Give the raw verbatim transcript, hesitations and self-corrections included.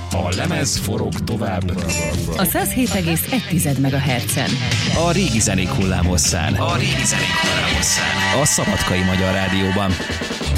A lemez forog tovább. A száz hét egész egy megahertzen. A régi zenék hullámhosszán. A régi zenék hullámhosszán. A Szabadkai Magyar Rádióban.